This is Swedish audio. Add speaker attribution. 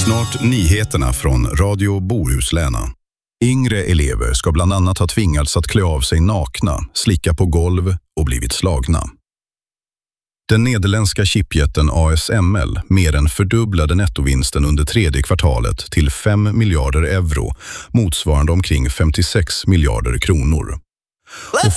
Speaker 1: Snart nyheterna från Radio Bohusläna. Yngre elever ska bland annat ha tvingats att klä av sig nakna, slicka på golv och blivit slagna. Den nederländska chipjätten ASML mer än fördubblade nettovinsten under tredje kvartalet till 5 miljarder euro, motsvarande omkring 56 miljarder kronor.